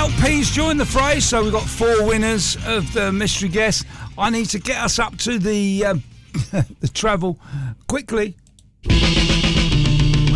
LP's joined the fray, so we've got 4 winners of the mystery guest. I need to get us up to the the travel quickly.